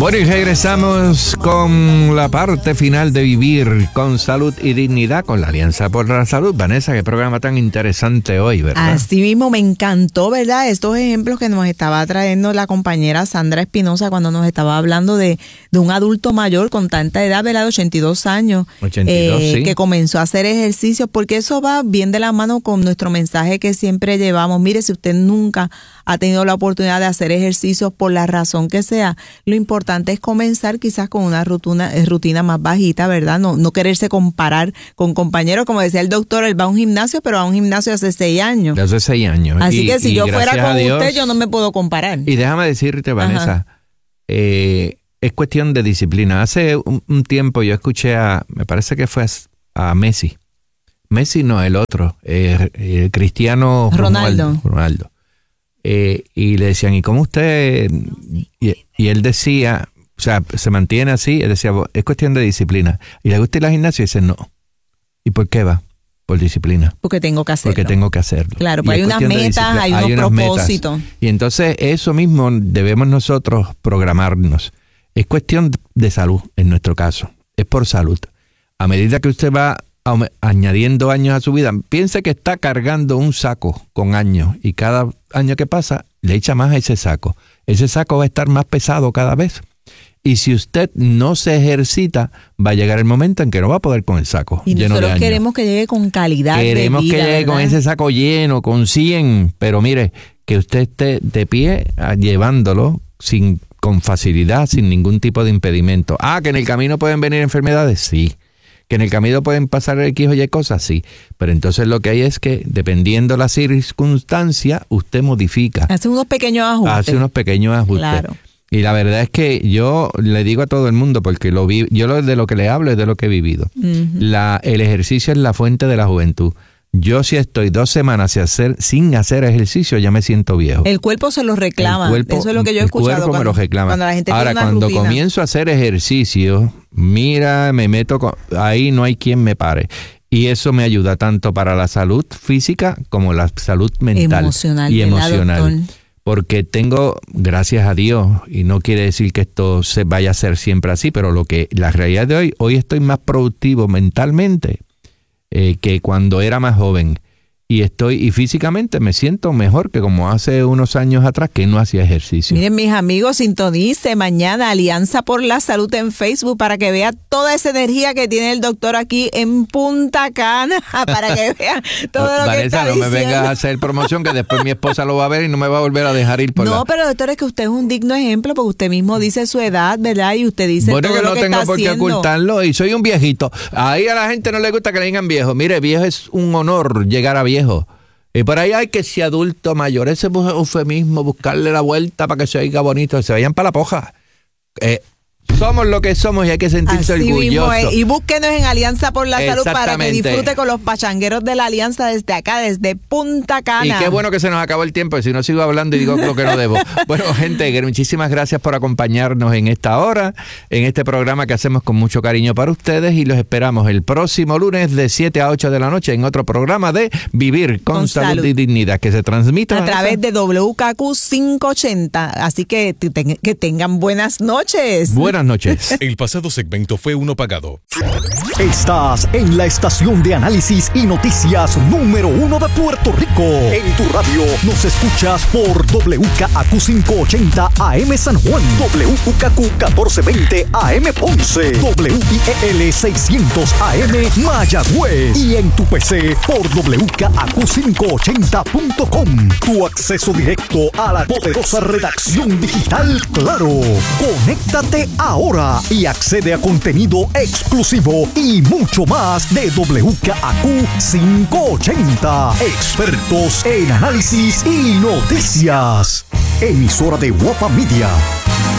Bueno, y regresamos con la parte final de Vivir con Salud y Dignidad con la Alianza por la Salud. Vanessa, qué programa tan interesante hoy, ¿verdad? Así mismo, me encantó, ¿verdad? Estos ejemplos que nos estaba trayendo la compañera Sandra Espinosa cuando nos estaba hablando de un adulto mayor con tanta edad, ¿verdad? De 82 años, 82, sí. Que comenzó a hacer ejercicio, porque eso va bien de la mano con nuestro mensaje que siempre llevamos. Mire, si usted nunca ha tenido la oportunidad de hacer ejercicios por la razón que sea, lo importante es comenzar quizás con una rutina más bajita, ¿verdad? No quererse comparar con compañeros, como decía el doctor, él va a un gimnasio, pero a un gimnasio hace 6 años. Hace 6 años. Así que si yo fuera con usted, yo no me puedo comparar. Y déjame decirte, Vanessa, es cuestión de disciplina. Hace un tiempo yo escuché me parece que fue a Messi. Messi no, el otro, Cristiano Ronaldo. Y le decían, ¿y cómo usted? Y él decía, o sea, se mantiene así, él decía, es cuestión de disciplina. ¿Y le gusta ir al gimnasio? Y dice, no. ¿Y por qué va? Por disciplina. Porque tengo que hacerlo. Porque tengo que hacerlo. Claro, pues hay unas metas, hay unos propósitos. Y entonces eso mismo debemos nosotros programarnos. Es cuestión de salud, en nuestro caso. Es por salud. A medida que usted va añadiendo años a su vida, piense que está cargando un saco con años y cada año que pasa le echa más a ese saco. Ese saco va a estar más pesado cada vez. Y si usted no se ejercita, va a llegar el momento en que no va a poder con el saco y lleno de nosotros años. Queremos que llegue con calidad Queremos de vida, que llegue ¿verdad? con ese saco lleno, con 100. Pero mire, que usted esté de pie llevándolo con facilidad, sin ningún tipo de impedimento. Que en el camino pueden venir enfermedades, sí. Que en el camino pueden pasar X o Y cosas, sí. Pero entonces lo que hay es que, dependiendo la circunstancia, usted modifica. Hace unos pequeños ajustes. Claro. Y la verdad es que yo le digo a todo el mundo, porque de lo que le hablo es de lo que he vivido. Uh-huh. El ejercicio es la fuente de la juventud. Yo si estoy 2 semanas sin hacer ejercicio, ya me siento viejo. El cuerpo se lo reclama. Eso es lo que yo he escuchado. El cuerpo me lo reclama. Cuando la gente Ahora, tiene una cuando rutina. comienzo a hacer ejercicio, mira, me meto ahí no hay quien me pare. Y eso me ayuda tanto para la salud física como la salud mental y emocional. Porque tengo, gracias a Dios, y no quiere decir que esto se vaya a ser siempre así, pero la realidad de hoy estoy más productivo mentalmente que cuando era más joven. Y físicamente me siento mejor que como hace unos años atrás que no hacía ejercicio. Miren, mis amigos, sintonice mañana Alianza por la Salud en Facebook para que vea toda esa energía que tiene el doctor aquí en Punta Cana, para que vea todo lo Vanessa, que está no diciendo. me vengas a hacer promoción, que después mi esposa lo va a ver y no me va a volver a dejar ir por pero doctor, es que usted es un digno ejemplo, porque usted mismo dice su edad, ¿verdad? Y usted dice todo lo que está haciendo. Bueno, que no tengo por qué ocultarlo, y soy un viejito. Ahí a la gente no le gusta que le digan viejo. Mire, viejo es un honor llegar a viejo. Y por ahí hay que ser adulto mayor, ese eufemismo, buscarle la vuelta para que se oiga bonito, se vayan para la poja. Somos lo que somos y hay que sentirse orgullosos. Y búsquenos en Alianza por la Salud para que disfrute con los pachangueros de la Alianza desde acá, desde Punta Cana. Y qué bueno que se nos acabó el tiempo, si no sigo hablando y digo lo que no debo. Bueno, gente, muchísimas gracias por acompañarnos en esta hora, en este programa que hacemos con mucho cariño para ustedes, y los esperamos el próximo lunes de 7 a 8 de la noche en otro programa de Vivir con Salud y Dignidad, que se transmite a través de WKQ 580. Así que tengan buenas noches. Buenas noches. El pasado segmento fue uno pagado. Estás en la estación de análisis y noticias número 1 de Puerto Rico. En tu radio nos escuchas por WKQ 580 AM San Juan, WKQ 1420 AM Ponce, WIEL 600 AM Mayagüez, y en tu PC por WKQ580.com. Tu acceso directo a la poderosa redacción digital Claro. Conéctate ahora y accede a contenido exclusivo y mucho más de WKQ 580. Expertos en análisis y noticias. Emisora de Guapa Media.